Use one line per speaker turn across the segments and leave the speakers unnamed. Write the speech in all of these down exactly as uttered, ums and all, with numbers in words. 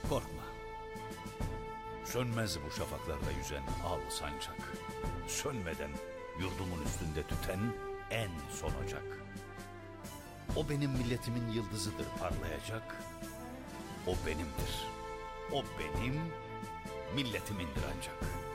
Korkma. Sönmez bu şafaklarda yüzen al sancak. Sönmeden yurdumun üstünde tüten en son ocak. O benim milletimin yıldızıdır parlayacak. O benimdir. O benim milletimindir ancak.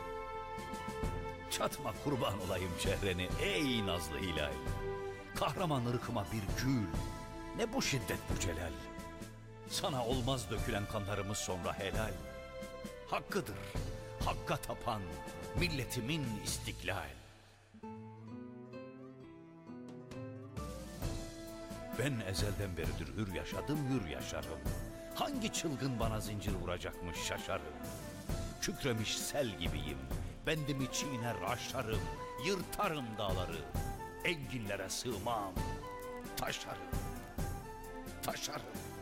Çatma kurban olayım çehreni ey nazlı hilal. Kahraman ırkıma bir gül. Ne bu şiddet bu celal. Sana olmaz dökülen kanlarımız sonra helal. Hakkıdır hakka tapan milletimin istiklal. Ben ezelden beridir hür yaşadım, hür yaşarım. Hangi çılgın bana zincir vuracakmış şaşarım. Kükremiş sel gibiyim, bendimi çiğner aşarım. Yırtarım dağları, enginlere sığmam. Taşarım, taşarım.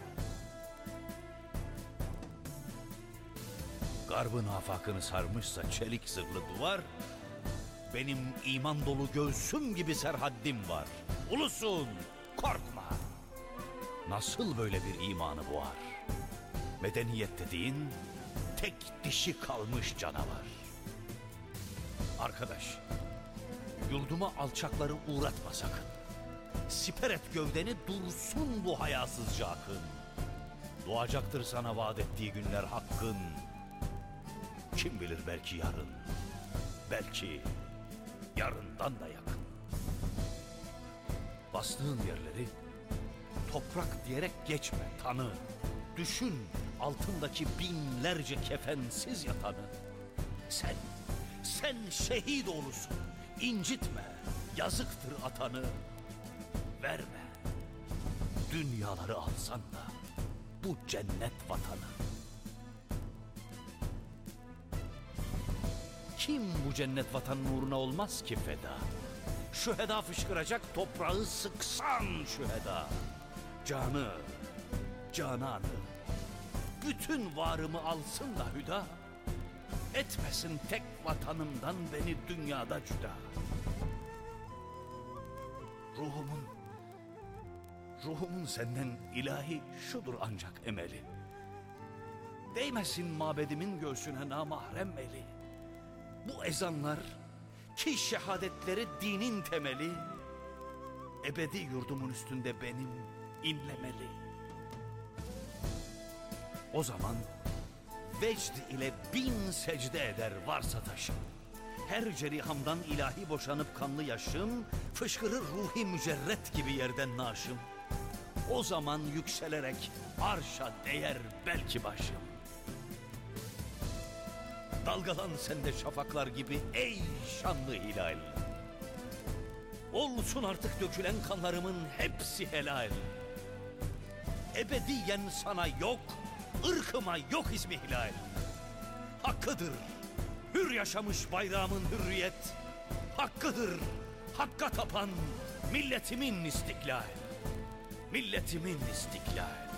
Garbın afakını sarmışsa çelik zırhlı duvar, benim iman dolu göğsüm gibi serhaddim var. Ulusun, korkma. Nasıl böyle bir imanı boğar? Medeniyet dediğin tek dişi kalmış canavar. Arkadaş, yurduma alçakları uğratma sakın. Siper et gövdeni, dursun bu hayasızca akın. Doğacaktır sana vaat ettiği günler hakkın. Kim bilir belki yarın, belki yarından da yakın. Bastığın yerleri toprak diyerek geçme, tanı. Düşün altındaki binlerce kefensiz yatanı. Sen, sen şehit olursun, incitme, yazıktır atanı. Verme, dünyaları alsan da bu cennet vatanı. Kim bu cennet vatanın uğruna olmaz ki feda? Şüheda fışkıracak, toprağı sıksan şüheda. Canı, cananı, bütün varımı alsın da hüda. Etmesin tek vatanımdan beni dünyada cüda. Ruhumun, ruhumun senden ilahi şudur ancak emeli. Değmesin mabedimin göğsüne namahrem eli. Bu ezanlar ki şehadetleri dinin temeli, ebedi yurdumun üstünde benim inlemeli. O zaman vecd ile bin secde eder varsa taşım. Her cerihamdan ilahi boşanıp kanlı yaşım, fışkırır ruhi mücerret gibi yerden naşım. O zaman yükselerek arşa değer belki başım. Dalgalan sende şafaklar gibi ey şanlı hilal. Olsun artık dökülen kanlarımın hepsi helal. Ebediyen sana yok, ırkıma yok ismi hilal. Hakkıdır hür yaşamış bayrağımın hürriyet. Hakkıdır hakka tapan milletimin istiklal. Milletimin istiklal.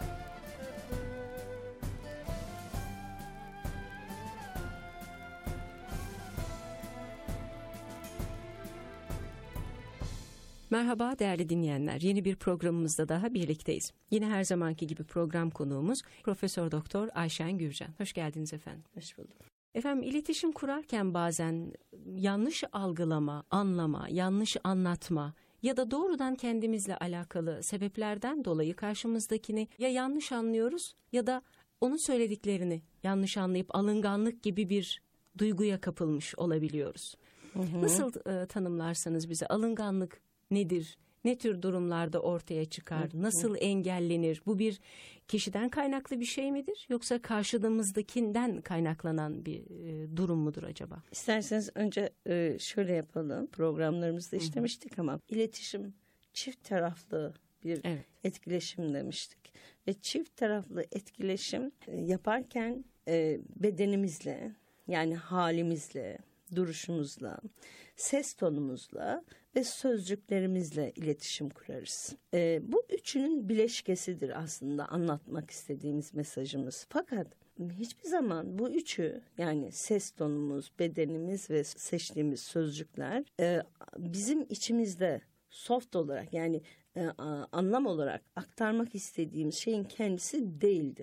Merhaba değerli dinleyenler. Yeni bir programımızda daha birlikteyiz. Yine her zamanki gibi program konuğumuz Profesör Doktor Ayşen Gürcan. Hoş geldiniz efendim.
Hoş bulduk.
Efendim iletişim kurarken bazen yanlış algılama, anlama, yanlış anlatma ya da doğrudan kendimizle alakalı sebeplerden dolayı karşımızdakini ya yanlış anlıyoruz ya da onun söylediklerini yanlış anlayıp alınganlık gibi bir duyguya kapılmış olabiliyoruz. Hı hı. Nasıl e, tanımlarsanız bize alınganlık nedir? Ne tür durumlarda ortaya çıkar? Nasıl engellenir? Bu bir kişiden kaynaklı bir şey midir? Yoksa karşılığımızdakinden kaynaklanan bir e, durum mudur acaba?
İsterseniz önce e, şöyle yapalım. Programlarımızda işlemiştik ama iletişim çift taraflı bir evet. etkileşim demiştik. Ve çift taraflı etkileşim e, yaparken e, bedenimizle yani halimizle, duruşumuzla, ses tonumuzla ve sözcüklerimizle iletişim kurarız. Ee, bu üçünün bileşkesidir aslında anlatmak istediğimiz mesajımız. Fakat hiçbir zaman bu üçü yani ses tonumuz, bedenimiz ve seçtiğimiz sözcükler e, bizim içimizde soft olarak yani e, anlam olarak aktarmak istediğimiz şeyin kendisi değildir.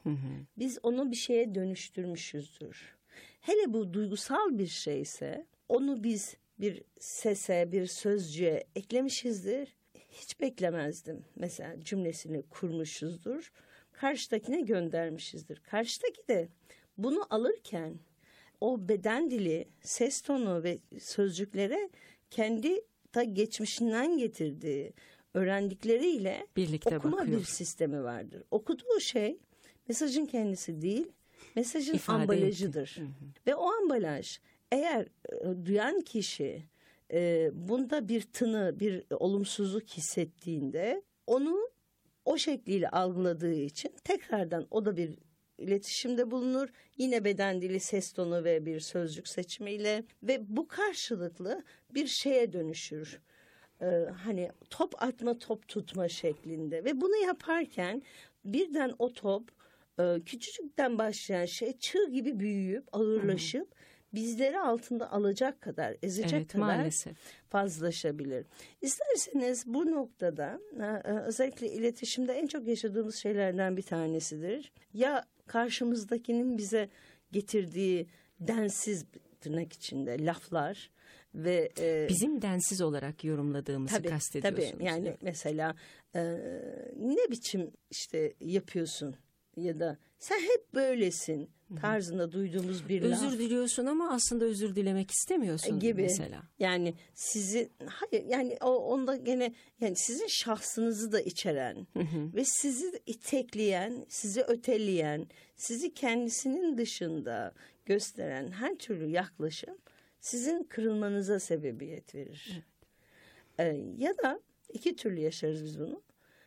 Hı hı.
Biz onu bir şeye dönüştürmüşüzdür. Hele bu duygusal bir şeyse onu biz bir sese, bir sözcüğe eklemişizdir. Hiç beklemezdim. Mesela cümlesini kurmuşuzdur. Karşıdakine göndermişizdir. Karşıdaki de bunu alırken o beden dili, ses tonu ve sözcüklere kendi ta geçmişinden getirdiği öğrendikleriyle
birlikte
okuma
bakıyor.
bir sistemi vardır. Okuduğu şey mesajın kendisi değil, mesajın
İfade
ambalajıdır.
etti. Hı hı.
Ve o ambalaj eğer e, duyan kişi e, bunda bir tını, bir olumsuzluk hissettiğinde onu o şekliyle algıladığı için tekrardan o da bir iletişimde bulunur. Yine beden dili, ses tonu ve bir sözcük seçimiyle ve bu karşılıklı bir şeye dönüşür. Ee, hani top atma, top tutma şeklinde ve bunu yaparken birden o top e, küçücükten başlayan şey çığ gibi büyüyüp ağırlaşıp hı hı. bizleri altında alacak kadar, ezecek
evet,
kadar
maalesef.
fazlalaşabilir. İsterseniz bu noktada özellikle iletişimde en çok yaşadığımız şeylerden bir tanesidir. Ya karşımızdakinin bize getirdiği densiz tırnak içinde laflar ve e,
bizim densiz olarak yorumladığımızı
tabii,
kastediyorsunuz.
Tabii yani
evet.
mesela e, ne biçim işte yapıyorsun ya da sen hep böylesin tarzında duyduğumuz bir laf.
Özür diliyorsun ama aslında özür dilemek istemiyorsun
gibi
mesela.
Yani sizi hayır yani o onda gene yani sizin şahsınızı da içeren
Hı hı.
ve sizi itekleyen, sizi öteleyen, sizi kendisinin dışında gösteren her türlü yaklaşım sizin kırılmanıza sebebiyet verir. Evet. Ee, ya da iki türlü yaşarız biz bunu.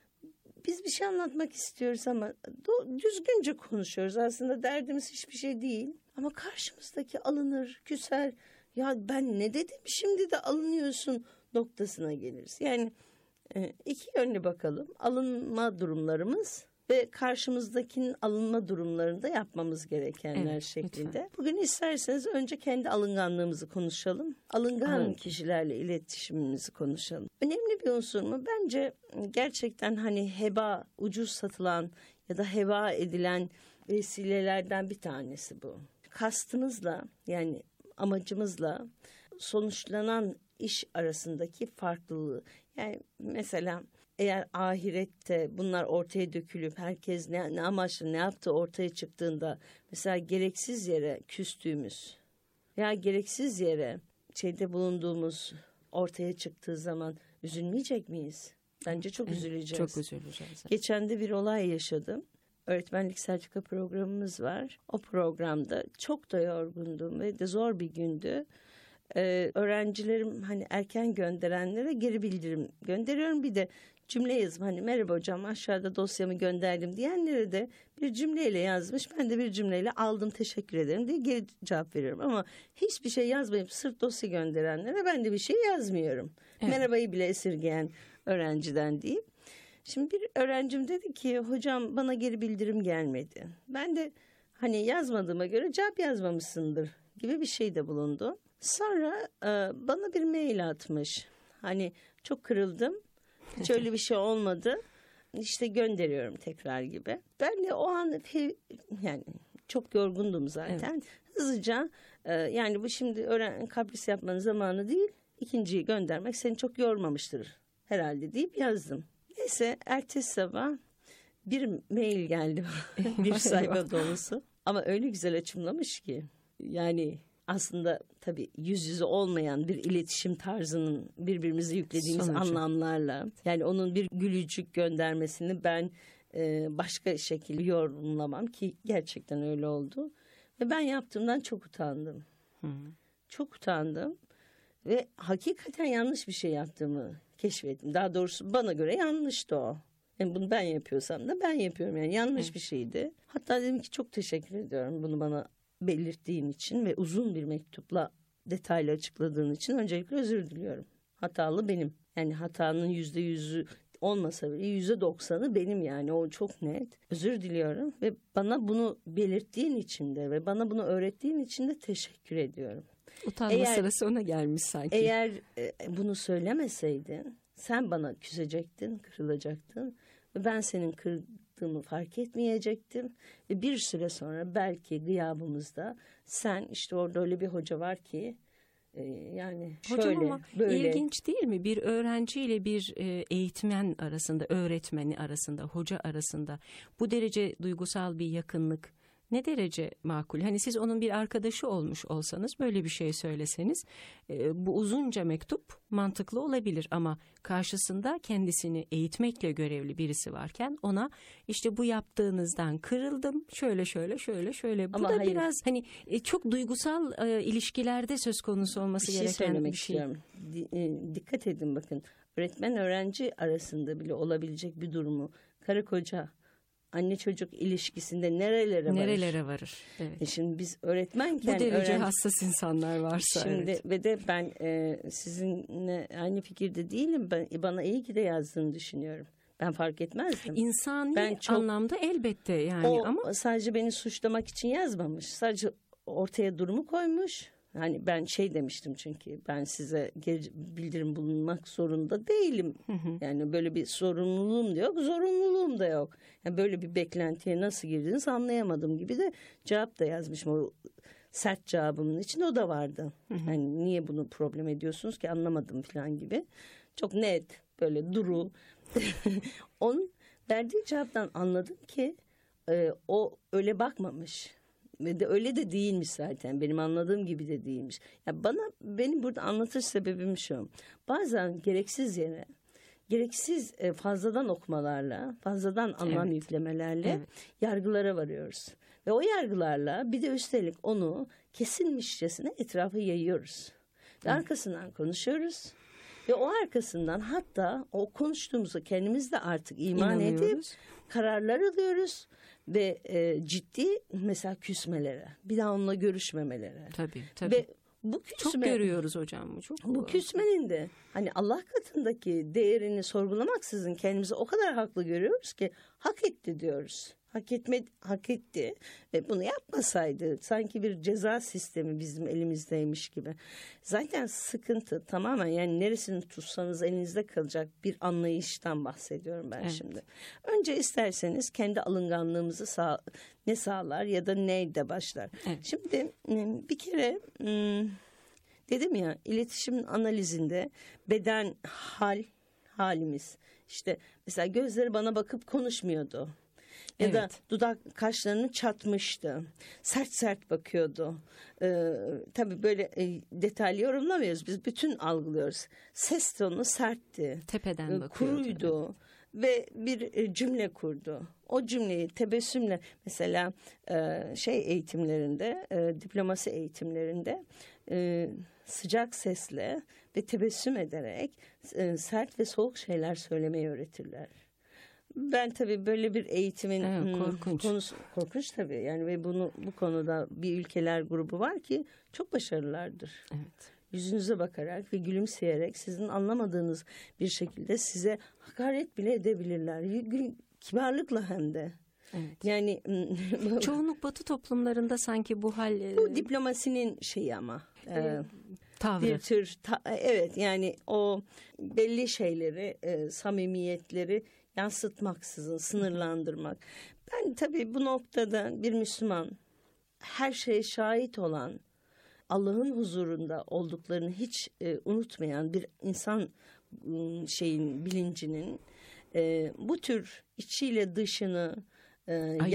Biz bir şey anlatmak istiyoruz ama do- düzgünce konuşuyoruz. Aslında derdimiz hiçbir şey değil. Ama karşımızdaki alınır, küser. Ya ben ne dedim şimdi de alınıyorsun noktasına geliriz. Yani e, iki yönlü bakalım. Alınma durumlarımız ve karşımızdakinin alınma durumlarında yapmamız gerekenler
evet,
şeklinde.
Lütfen.
Bugün isterseniz önce kendi alınganlığımızı konuşalım. Alıngan evet. kişilerle iletişimimizi konuşalım. Önemli bir unsur mu? Bence gerçekten hani heba, ucuz satılan ya da heba edilen vesilelerden bir tanesi bu. Kastımızla yani amacımızla sonuçlanan iş arasındaki farklılığı. Yani mesela eğer ahirette bunlar ortaya dökülüp herkes ne, ne amaçla ne yaptığı ortaya çıktığında mesela gereksiz yere küstüğümüz veya gereksiz yere şeyde bulunduğumuz ortaya çıktığı zaman üzülmeyecek miyiz? Bence çok
evet,
üzüleceğiz.
Çok üzüleceğiz.
Geçen de bir olay yaşadım. Öğretmenlik sertifika programımız var. O programda çok da yorgundum ve de zor bir gündü. Ee, öğrencilerim hani erken gönderenlere geri bildirim gönderiyorum. Bir de cümle yazım hani merhaba hocam aşağıda dosyamı gönderdim diyenlere de bir cümleyle yazmış. Ben de bir cümleyle aldım teşekkür ederim diye geri cevap veriyorum. Ama hiçbir şey yazmayıp sırf dosya gönderenlere ben de bir şey yazmıyorum. Evet. Merhabayı bile esirgeyen öğrenciden değil. Şimdi bir öğrencim dedi ki hocam bana geri bildirim gelmedi. Ben de hani yazmadığıma göre cevap yazmamışsındır gibi bir şey de bulundu. Sonra e, bana bir mail atmış. Hani çok kırıldım. Hiç öyle bir şey olmadı. İşte gönderiyorum tekrar gibi. Ben de o an yani çok yorgundum zaten. Evet. Hızlıca e, yani bu şimdi öğren kapris yapmanın zamanı değil. İkinciyi göndermek seni çok yormamıştır herhalde deyip yazdım. Neyse ertesi sabah bir mail geldi. Bir sayfa dolusu. Ama öyle güzel açımlamış ki. Yani aslında tabii yüz yüze olmayan bir iletişim tarzının birbirimize yüklediğimiz sonucu. Anlamlarla. Yani onun bir gülücük göndermesini ben e, başka şekilde yorumlamam ki gerçekten öyle oldu. Ve ben yaptığımdan çok utandım. Hı. Çok utandım. Ve hakikaten yanlış bir şey yaptığımı keşfettim. Daha doğrusu bana göre yanlıştı o. Yani bunu ben yapıyorsam da ben yapıyorum. Yani yanlış Hı. bir şeydi. Hatta dedim ki çok teşekkür ediyorum bunu bana belirttiğin için ve uzun bir mektupla detaylı açıkladığın için öncelikle özür diliyorum. Hatalı benim. Yani hatanın yüzde yüzü olmasa bile yüzde doksanı benim yani o çok net. Özür diliyorum ve bana bunu belirttiğin için de ve bana bunu öğrettiğin için de teşekkür ediyorum.
Utanma eğer, sırası ona gelmiş sanki.
Eğer e, bunu söylemeseydin sen bana küsecektin, kırılacaktın ve ben senin kır, yaptığımı fark etmeyecektim. Ve bir süre sonra belki gıyabımızda sen işte orada öyle bir hoca var ki e, yani
Hocam
şöyle
ama
böyle.
ilginç değil mi? Bir öğrenciyle bir e, eğitmen arasında, öğretmeni arasında, hoca arasında bu derece duygusal bir yakınlık ne derece makul? Hani siz onun bir arkadaşı olmuş olsanız, böyle bir şey söyleseniz e, bu uzunca mektup mantıklı olabilir ama karşısında kendisini eğitmekle görevli birisi varken ona işte bu yaptığınızdan kırıldım, şöyle şöyle şöyle şöyle. Bu
Ama
da
hayır.
biraz hani e, çok duygusal e, ilişkilerde söz konusu olması
Bir şey
gereken
söylemek
bir şey.
istiyorum. Di- e, dikkat edin bakın. Öğretmen öğrenci arasında bile olabilecek bir durumu karı koca, anne çocuk ilişkisinde nerelere varır?
Nerelere varır? Evet.
E şimdi biz öğretmenken
Bu derece
öğrenci...
hassas insanlar varsa.
Şimdi
evet.
ve de ben e, sizinle aynı fikirde değilim. Ben, bana iyi ki de yazdığını düşünüyorum. Ben fark etmezdim.
İnsani
Ben çok-
anlamda elbette yani
o
ama
sadece beni suçlamak için yazmamış. Sadece ortaya durumu koymuş. Hani ben şey demiştim çünkü ben size geri bildirim bulunmak zorunda değilim. Yani böyle bir sorumluluğum da yok, zorunluluğum da yok. Yani böyle bir beklentiye nasıl girdiniz anlayamadım gibi de cevap da yazmışım. O sert cevabımın içinde o da vardı. Yani niye bunu problem ediyorsunuz ki anlamadım falan gibi. Çok net böyle duru. Onun verdiği cevaptan anladım ki e, o öyle bakmamış. Ve de öyle de değilmiş zaten. Benim anladığım gibi de değilmiş. Ya bana benim burada anlatış sebebim şu. Bazen gereksiz yere, gereksiz e, fazladan okumalarla, fazladan anlam
Evet.
yüklemelerle
Evet.
yargılara varıyoruz. Ve o yargılarla bir de üstelik onu kesinmişçesine etrafa yayıyoruz. Ve arkasından konuşuyoruz. Ve o arkasından hatta o konuştuğumuzu kendimiz de artık iman edip
İnanıyoruz.
kararlar alıyoruz. Ve e, ciddi mesela küsmelere, bir daha onunla görüşmemelere.
tabii tabii.
Ve bu küsme,
Çok görüyoruz hocam bu çok.
bu küsmenin de hani Allah katındaki değerini sorgulamaksızın kendimizi o kadar haklı görüyoruz ki hak etti diyoruz. Hak etme, hak etti ve bunu yapmasaydı sanki bir ceza sistemi bizim elimizdeymiş gibi. Zaten sıkıntı tamamen yani neresini tutsanız elinizde kalacak bir anlayıştan bahsediyorum ben
Evet.
şimdi. Önce isterseniz kendi alınganlığımızı sağ, ne sağlar ya da neyde başlar.
Evet.
Şimdi bir kere dedim ya iletişim analizinde beden hal halimiz işte mesela gözleri bana bakıp konuşmuyordu. Ya
Evet.
da dudak kaşlarını çatmıştı. Sert sert bakıyordu. Ee, tabii böyle e, detaylı yorumlamıyoruz. Biz bütün algılıyoruz. Ses tonu sertti.
Tepeden
e,
bakıyordu.
Kuruydu. Ve bir e, cümle kurdu. O cümleyi tebessümle mesela e, şey eğitimlerinde, e, diplomasi eğitimlerinde e, sıcak sesle ve tebessüm ederek e, sert ve soğuk şeyler söylemeyi öğretirler. Ben tabii böyle bir eğitimin
Evet,
hmm,
korkunç.
konusu korkunç tabii. Yani ve bunu bu konuda bir ülkeler grubu var ki çok başarılılardır.
Evet.
Yüzünüze bakarak ve gülümseyerek sizin anlamadığınız bir şekilde size hakaret bile edebilirler. Gül, kibarlıkla hem de.
Evet.
Yani
Çoğunluk Batı toplumlarında sanki bu hal e,
bu diplomasinin şeyi ama. E,
tavrı.
bir tür ta- evet yani o belli şeyleri e, samimiyetleri yansıtmaksızın sınırlandırmak. Ben tabii bu noktada bir Müslüman her şeye şahit olan Allah'ın huzurunda olduklarını hiç e, unutmayan bir insan e, şeyin bilincinin e, bu tür içiyle dışını e,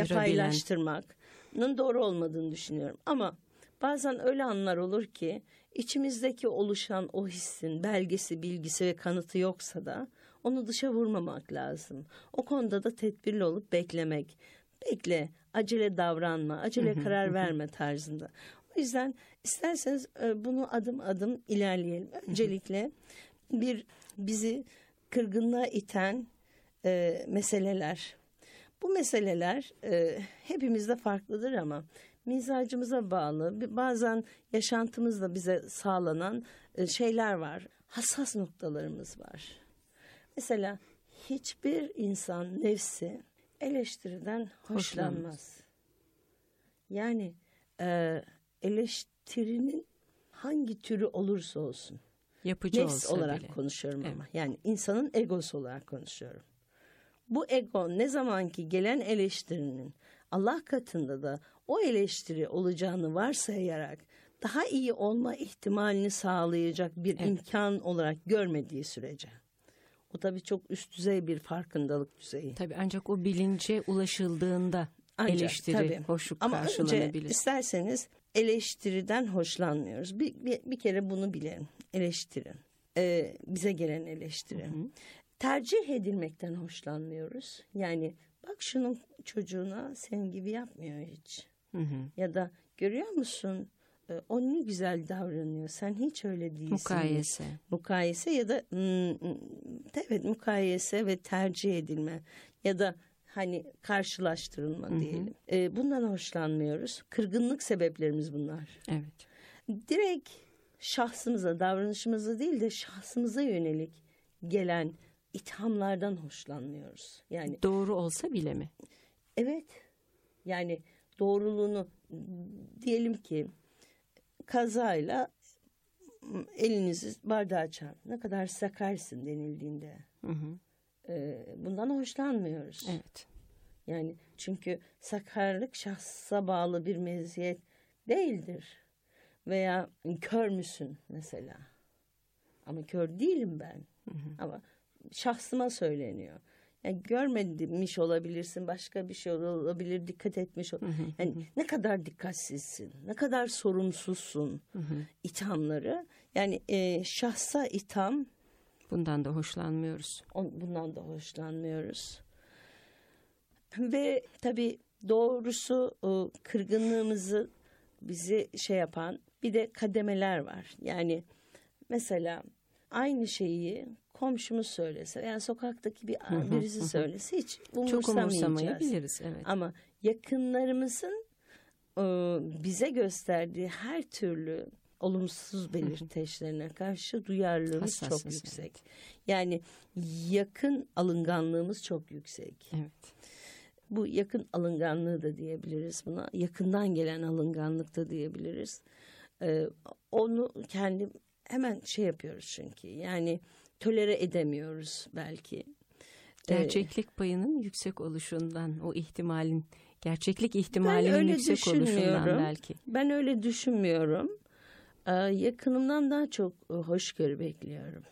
yapaylaştırmanın doğru olmadığını düşünüyorum. Ama bazen öyle anlar olur ki içimizdeki oluşan o hissin belgesi, bilgisi ve kanıtı yoksa da onu dışa vurmamak lazım. O konuda da tedbirli olup beklemek. Bekle, acele davranma, acele karar verme tarzında. O yüzden isterseniz bunu adım adım ilerleyelim. Öncelikle bir bizi kırgınlığa iten e, meseleler. Bu meseleler e, hepimizde farklıdır ama mizacımıza bağlı, bazen yaşantımızda bize sağlanan e, şeyler var. Hassas noktalarımız var. Mesela hiçbir insan nefsi eleştiriden hoşlanmaz.
Hoşlanmaz.
Yani e, eleştirinin hangi türü olursa olsun.
Yapıcı
Nefs
olsa
olarak
bile.
konuşuyorum
Evet.
ama. Yani insanın egosu olarak konuşuyorum. Bu ego ne zamanki gelen eleştirinin Allah katında da o eleştiri olacağını varsayarak daha iyi olma ihtimalini sağlayacak bir evet. imkan olarak görmediği sürece. O tabii çok üst düzey bir farkındalık düzeyi.
Tabii ancak o bilince ulaşıldığında ancak, eleştiri tabii. hoşluk Ama karşılanabilir. Ama önce
isterseniz eleştiriden hoşlanmıyoruz. Bir, bir, bir kere bunu bilelim. Eleştiri. Ee, bize gelen eleştiri. Hı hı. Tercih edilmekten hoşlanmıyoruz. Yani bak şunun çocuğuna senin gibi yapmıyor hiç. Hı hı. Ya da görüyor musun o ne güzel davranıyor. Sen hiç öyle değilsin.
Mukayese.
Mukayese ya da evet mukayese ve tercih edilme ya da hani karşılaştırılma hı hı. diyelim. Ee, bundan hoşlanmıyoruz. Kırgınlık sebeplerimiz bunlar.
Evet.
Direkt şahsımıza, davranışımıza değil de şahsımıza yönelik gelen ithamlardan hoşlanmıyoruz. Yani
doğru olsa bile mi?
Evet. Yani doğruluğunu diyelim ki kazayla elinizi bardağa çarp. Ne kadar sakarsın denildiğinde. Hı hı. E, bundan hoşlanmıyoruz.
Evet.
Yani çünkü sakarlık şahsa bağlı bir meziyet değildir. Veya kör müsün mesela. Ama kör değilim ben. Hı hı. Ama şahsıma söyleniyor. Yani görmemiş olabilirsin, başka bir şey olabilir, dikkat etmiş ol. Hı hı. Yani ne kadar dikkatsizsin, ne kadar sorumsuzsun hı hı. ithamları. Yani e, şahsa itham.
Bundan da hoşlanmıyoruz.
Bundan da hoşlanmıyoruz. Ve tabii doğrusu o kırgınlığımızı bizi şey yapan bir de kademeler var. Yani mesela aynı şeyi komşumuz söylese veya sokaktaki bir birisi söylese hiç umursamayacağız. Çok umursamayabiliriz, evet. Ama yakınlarımızın e, bize gösterdiği her türlü olumsuz belirteçlerine karşı duyarlılığımız çok yüksek. Evet. Yani yakın alınganlığımız çok yüksek.
Evet.
Bu yakın alınganlığı da diyebiliriz buna. Yakından gelen alınganlık da diyebiliriz. Ee, onu kendi hemen şey yapıyoruz çünkü. Yani tolere edemiyoruz belki.
Gerçeklik ee, payının yüksek oluşundan, o ihtimalin, gerçeklik ihtimalinin yüksek oluşundan belki.
Ben öyle düşünmüyorum. Ee, yakınımdan daha çok hoşgörü bekliyorum.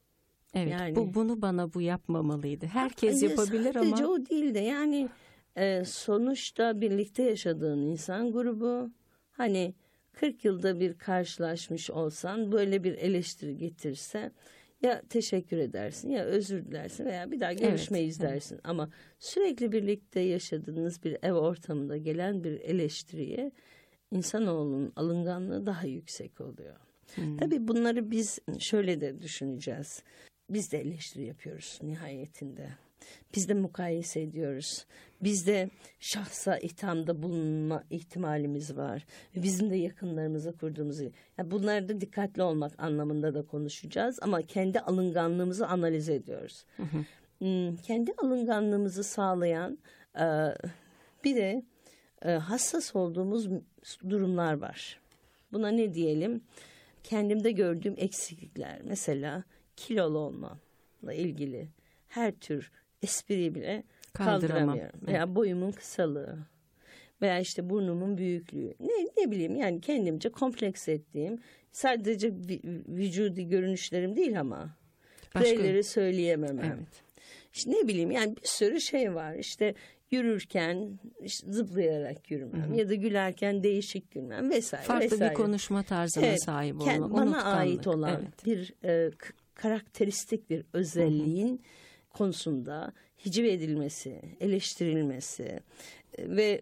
Evet, yani, bu bunu bana bu yapmamalıydı. Herkes
yani
yapabilir ama.
Sadece o değil de yani e, sonuçta birlikte yaşadığın insan grubu, hani kırk yılda bir karşılaşmış olsan böyle bir eleştiri getirse ya teşekkür edersin ya özür dilersin veya bir daha görüşmeyiz evet, dersin. Evet. Ama sürekli birlikte yaşadığınız bir ev ortamında gelen bir eleştiriye insanoğlunun alınganlığı daha yüksek oluyor. Hmm. Tabii bunları biz şöyle de düşüneceğiz. Biz de eleştiri yapıyoruz nihayetinde. Biz de mukayese ediyoruz. Biz de şahsa ithamda bulunma ihtimalimiz var. Bizim de yakınlarımıza kurduğumuz... Yani bunlarda dikkatli olmak anlamında da konuşacağız. Ama kendi alınganlığımızı analiz ediyoruz. Hı hı. Hmm, kendi alınganlığımızı sağlayan e, bir de e, hassas olduğumuz durumlar var. Buna ne diyelim? Kendimde gördüğüm eksiklikler. Mesela kilolu olmamla ilgili her tür espriyi bile kaldıramıyorum. Veya evet. boyumun kısalığı veya işte burnumun büyüklüğü. Ne, ne bileyim yani kendimce kompleks ettiğim sadece vücudi görünüşlerim değil ama şeyleri söyleyememem. Evet. İşte ne bileyim yani bir sürü şey var. İşte yürürken işte zıplayarak yürümem hı hı. ya da gülerken değişik gülmem vesaire.
Farklı
vesaire.
bir konuşma tarzına evet, sahip olmak.
Bana ait olan evet. bir e, k- karakteristik bir özelliğin hı hı. konusunda hiciv edilmesi, eleştirilmesi e, ve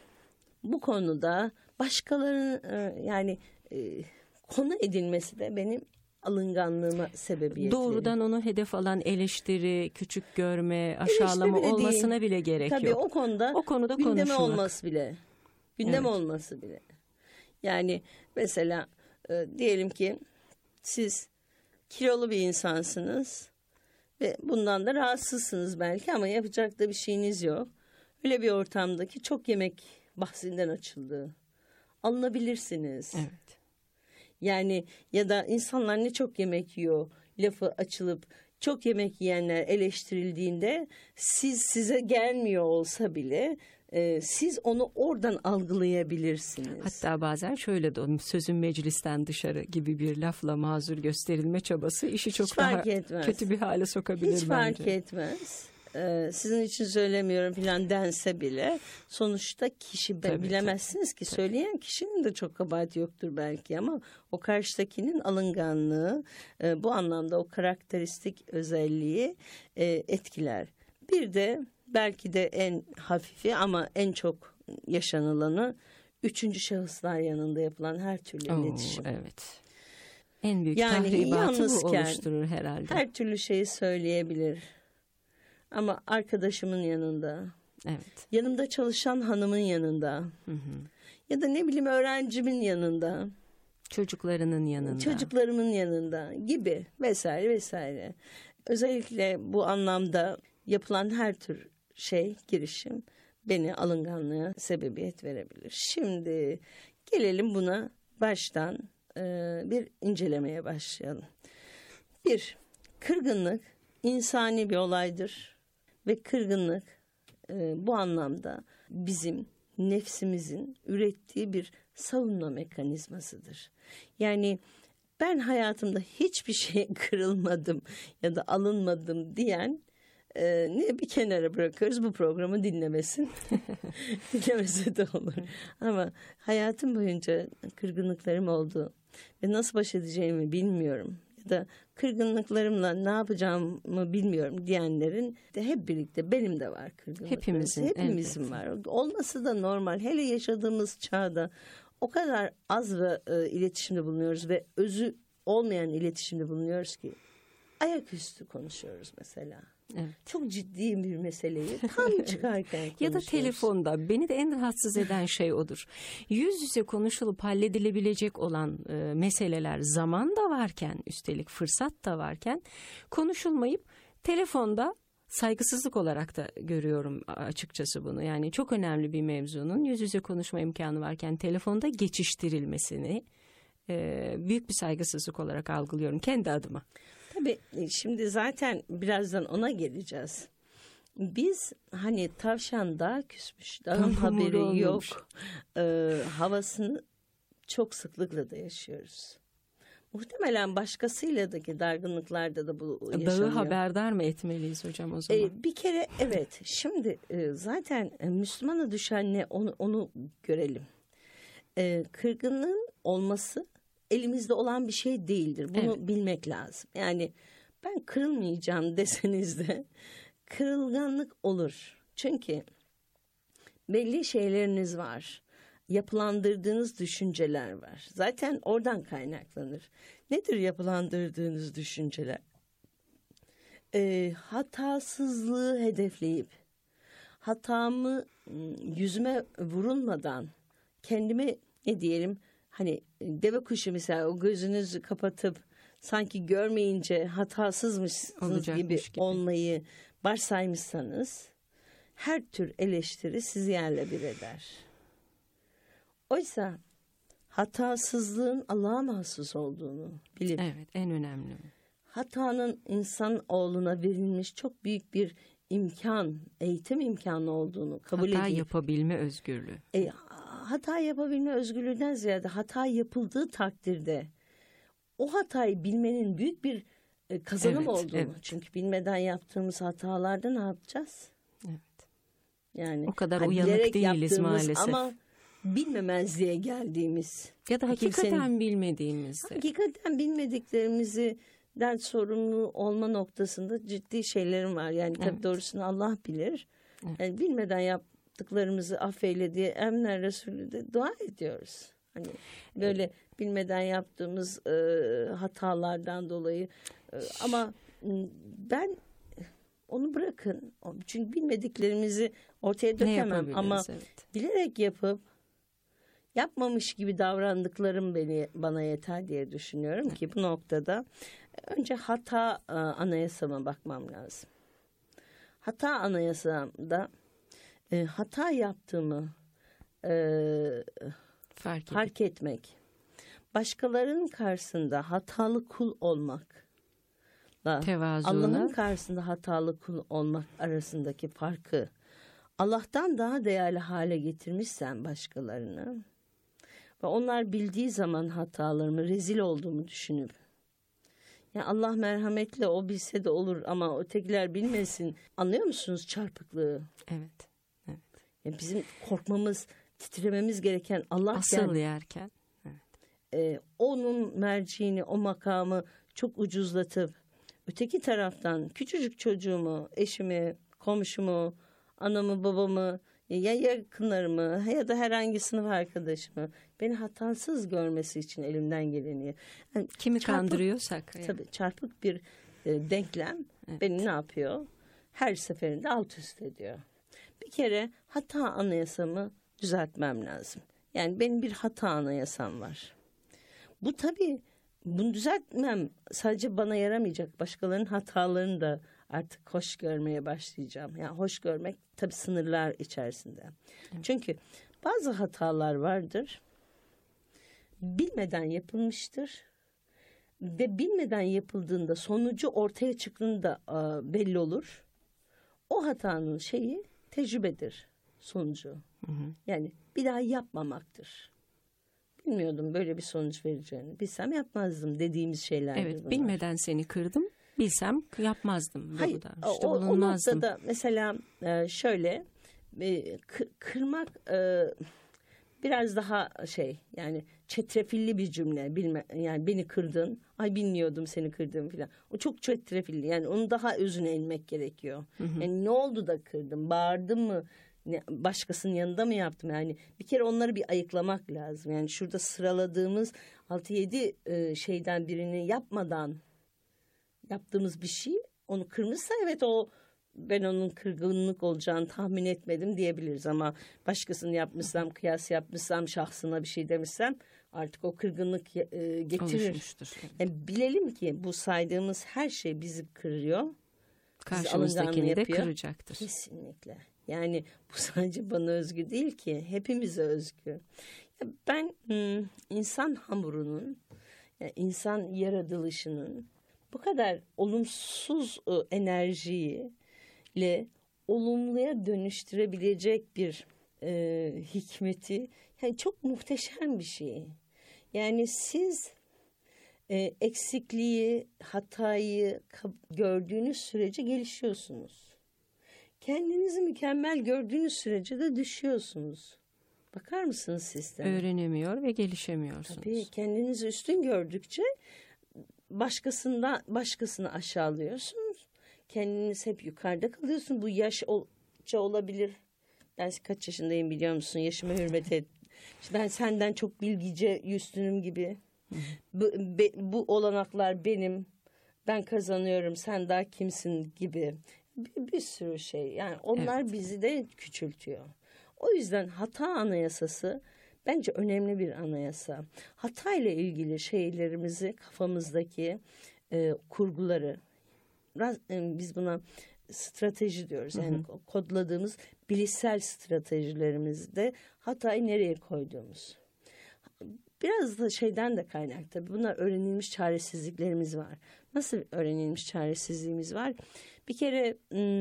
bu konuda başkalarının e, yani e, konu edilmesi de benim alınganlığıma sebebiyet
doğrudan onu hedef alan eleştiri, küçük görme, aşağılama bile olmasına değil. Bile gerek
Tabii
yok.
Tabii o konuda o konuda gündeme konuşmak. olması bile. Gündem evet. olması bile. Yani mesela e, diyelim ki siz kilolu bir insansınız ve bundan da rahatsızsınız belki ama yapacak da bir şeyiniz yok. Öyle bir ortamdaki çok yemek bahsinden açıldı. Alınabilirsiniz.
Evet.
Yani ya da insanlar ne çok yemek yiyor lafı açılıp çok yemek yiyenler eleştirildiğinde siz size gelmiyor olsa bile e, siz onu oradan algılayabilirsiniz.
Hatta bazen şöyle de sözün meclisten dışarı gibi bir lafla mazur gösterilme çabası işi çok
Hiç
daha
fark etmez.
kötü bir hale sokabilir
Hiç
bence.
fark etmez. Ee, sizin için söylemiyorum falan dense bile sonuçta kişi
Tabii,
bilemezsiniz
tabii,
ki
tabii.
Söyleyen kişinin de çok kabahati yoktur belki ama o karşıdakinin alınganlığı e, bu anlamda o karakteristik özelliği e, etkiler. Bir de belki de en hafifi ama en çok yaşanılanı üçüncü şahıslar yanında yapılan her türlü
Oo,
iletişim.
evet. En büyük
Yani
tahribatı bu
yalnızken
oluşturur herhalde.
Her türlü şeyi söyleyebilir. Ama arkadaşımın yanında,
Evet.
yanımda çalışan hanımın yanında
Hı hı.
ya da ne bileyim öğrencimin yanında,
Çocuklarının yanında.
çocuklarımın yanında gibi vesaire vesaire. Özellikle bu anlamda yapılan her tür şey, girişim beni alınganlığa sebebiyet verebilir. Şimdi gelelim buna baştan e, bir incelemeye başlayalım. Bir, kırgınlık insani bir olaydır. Ve kırgınlık e, bu anlamda bizim nefsimizin ürettiği bir savunma mekanizmasıdır. Yani ben hayatımda hiçbir şeye kırılmadım ya da alınmadım diyen e, ne bir kenara bırakıyoruz, bu programı dinlemesin. Dinlemese de olur. Ama hayatım boyunca kırgınlıklarım oldu ve nasıl baş edeceğimi bilmiyorum. Ya da kırgınlıklarımla ne yapacağımı bilmiyorum diyenlerin de hep birlikte benim de var kırgınlıklarım.
Hepimizin,
Hepimizin
elbette.
var. Olması da normal. Hele yaşadığımız çağda o kadar az ve e, iletişimde bulunuyoruz ve özü olmayan iletişimde bulunuyoruz ki ayaküstü konuşuyoruz mesela.
Evet.
Çok ciddi bir meseleyi tam çıkarken konuşuyoruz.
Ya da telefonda beni de en rahatsız eden şey odur. Yüz yüze konuşulup halledilebilecek olan e, meseleler zaman da varken, üstelik fırsat da varken konuşulmayıp telefonda saygısızlık olarak da görüyorum açıkçası bunu. Yani çok önemli bir mevzunun yüz yüze konuşma imkanı varken telefonda geçiştirilmesini e, büyük bir saygısızlık olarak algılıyorum kendi adıma.
Tabii şimdi zaten birazdan ona geleceğiz. Biz hani tavşan daha küsmüş, dağın
Tam
haberi
umuru
yok
olmamış.
e, havasını çok sıklıkla da yaşıyoruz. Muhtemelen başkasıyla da ki dargınlıklarda da bu yaşanıyor.
Dağı haberdar mı etmeliyiz hocam o zaman?
Ee, bir kere evet. Şimdi e, zaten e, Müslümana düşen ne onu, onu görelim. E, kırgınlığın olması elimizde olan bir şey değildir. Bunu
Evet.
bilmek lazım. Yani ben kırılmayacağım deseniz de kırılganlık olur. Çünkü belli şeyleriniz var. Yapılandırdığınız düşünceler var. Zaten oradan kaynaklanır. Nedir yapılandırdığınız düşünceler? E, hatasızlığı hedefleyip hatamı yüzüme vurulmadan kendime ne diyelim hani deve kuşu mesela o gözünüzü kapatıp sanki görmeyince hatasızmışsınız
Olacakmış
gibi,
gibi
olmayı varsaymışsanız her tür eleştiri sizi yerle bir eder. Oysa hatasızlığın Allah'a mahsus olduğunu bilip
Evet, en önemli.
hatanın insan oğluna verilmiş çok büyük bir imkan, eğitim imkanı olduğunu kabul
Hata
edip
yapabilme özgürlüğü.
e, hata yapabilme özgürlüğünden ziyade hata yapıldığı takdirde o hatayı bilmenin büyük bir e, kazanım
Evet,
olduğunu.
evet.
Çünkü bilmeden yaptığımız hatalarda ne yapacağız?
Evet.
Yani
O kadar
hani
uyanık
bilerek
değiliz
yaptığımız
maalesef.
ama bilmemezliğe geldiğimiz.
Ya da hakikaten
Kimsenin-
bilmediğimizde.
Hakikaten bilmediklerimizden sorumlu olma noktasında ciddi şeylerim var. Yani tabii
Evet.
doğrusunu Allah bilir.
Evet.
Yani bilmeden yaptıklarımızı affeyle diye emler Resulü de dua ediyoruz. Hani böyle bilmeden yaptığımız e, hatalardan dolayı e, ama m, ben onu bırakın. Çünkü bilmediklerimizi ortaya
Ne
dökemem
yapabiliriz?
ama
Evet.
bilerek yapıp yapmamış gibi davrandıklarım beni bana yeter diye düşünüyorum ki bu noktada önce hata e, anayasama bakmam lazım. Hata anayasamda e, hata yaptığımı e,
Fark edin.
fark etmek, başkalarının karşısında hatalı kul olmak,
Tevazunu.
Allah'ın karşısında hatalı kul olmak arasındaki farkı, Allah'tan daha değerli hale getirmişsen başkalarını ve onlar bildiği zaman hatalarımı, rezil olduğumu düşünüp, ya Allah merhametli, o bilse de olur ama ötekiler bilmesin. Anlıyor musunuz çarpıklığı?
Evet. Evet.
Yani bizim korkmamız, titrememiz gereken Allah
asıl yerken.
Evet. E, onun merciğini, o makamı çok ucuzlatıp öteki taraftan küçücük çocuğumu, eşimi, komşumu, anamı, babamı, ya yakınlarımı ya da herhangi sınıf arkadaşımı beni hatasız görmesi için elimden geleni. Yani
kimi
çarpık,
kandırıyorsak. Yani.
Tabii çarpık bir e, denklem evet. Beni ne yapıyor? Her seferinde alt üst ediyor. Bir kere hata anayasamı düzeltmem lazım. Yani benim bir hata anayasam var. Bu tabii bunu düzeltmem sadece bana yaramayacak. Başkalarının hatalarını da artık hoş görmeye başlayacağım. Yani hoş görmek tabii sınırlar içerisinde. Evet. Çünkü bazı hatalar vardır. Bilmeden yapılmıştır. Ve bilmeden yapıldığında sonucu ortaya çıktığında a, belli olur. O hatanın şeyi tecrübedir sonucu. Hı hı. Yani bir daha yapmamaktır. Bilmiyordum böyle bir sonuç vereceğini. Bilsem yapmazdım dediğimiz şeylerdir
evet,
bunlar.
Bilmeden seni kırdım. Bilsem yapmazdım.
Hayır,
işte
o, o noktada mesela şöyle kırmak biraz daha şey, yani çetrefilli bir cümle. Bilme, yani beni kırdın, ay bilmiyordum seni kırdığımı falan. O çok çetrefilli, yani onu daha özüne inmek gerekiyor. Hı hı. Yani ne oldu da kırdım, bağırdım mı, başkasının yanında mı yaptım? Yani bir kere onları bir ayıklamak lazım. Yani şurada sıraladığımız altı yedi şeyden birini yapmadan yaptığımız bir şey onu kırmışsa evet, o ben onun kırgınlık olacağını tahmin etmedim diyebiliriz, ama başkasını yapmışsam, kıyas yapmışsam, şahsına bir şey demişsem artık o kırgınlık e, getirir. Yani bilelim ki bu saydığımız her şey bizi kırıyor.
Karşımızdakini de kıracaktır.
Kesinlikle. Yani bu sadece bana özgü değil ki, hepimize özgü. Ben insan hamurunun, yani insan yaratılışının bu kadar olumsuz enerjiyi ile olumluya dönüştürebilecek bir e, hikmeti, yani çok muhteşem bir şey. Yani siz e, eksikliği, hatayı gördüğünüz sürece gelişiyorsunuz. Kendinizi mükemmel gördüğünüz sürece de düşüyorsunuz. Bakar mısınız sisteme?
Öğrenemiyor ve gelişemiyorsunuz.
Tabii kendinizi üstün gördükçe başkasından başkasını aşağılıyorsunuz. Kendiniz hep yukarıda kalıyorsun. Bu yaş olca olabilir. Ben kaç yaşındayım biliyor musun? Yaşıma hürmet et. İşte ben senden çok bilgice üstünüm gibi. Bu, be, bu olanaklar benim. Ben kazanıyorum. Sen daha kimsin gibi. Bir, bir sürü şey. Yani onlar evet. Bizi de küçültüyor. O yüzden hata anayasası bence önemli bir anayasa. Hata ile ilgili şeylerimizi, kafamızdaki e, kurguları, biz buna strateji diyoruz. Yani hı hı. Kodladığımız bilişsel stratejilerimizde hatayı nereye koyduğumuz. Biraz da şeyden de kaynak tabii. Bunlar öğrenilmiş çaresizliklerimiz var. Nasıl öğrenilmiş çaresizliğimiz var? Bir kere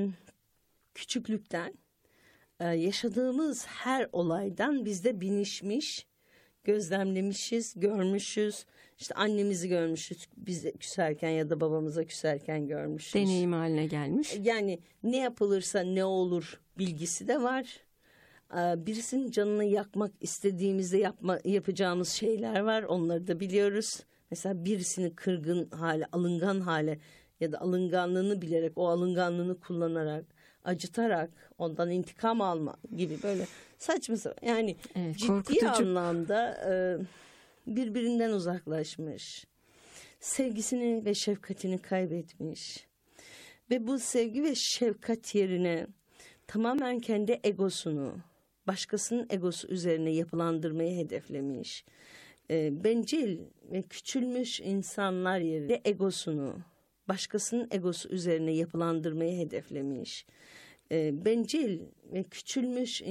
küçüklükten yaşadığımız her olaydan bizde binişmiş, gözlemlemişiz, görmüşüz. İşte annemizi görmüşüz, bize küserken ya da babamıza küserken görmüşüz.
Deneyim haline gelmiş.
Yani ne yapılırsa ne olur bilgisi de var. Birisinin canını yakmak istediğimizde yapma, yapacağımız şeyler var. Onları da biliyoruz. Mesela birisini kırgın hale, alıngan hale ya da alınganlığını bilerek, o alınganlığını kullanarak, acıtarak ondan intikam alma gibi böyle saçma sapan. Yani evet, ciddi korkutucu. Anlamda e, birbirinden uzaklaşmış, sevgisini ve şefkatini kaybetmiş ve bu sevgi ve şefkat yerine tamamen kendi egosunu, başkasının egosu üzerine yapılandırmayı hedeflemiş. E, bencil ve küçülmüş insanlar yerine egosunu, başkasının egosu üzerine yapılandırmayı hedeflemiş. E, bencil ve küçülmüş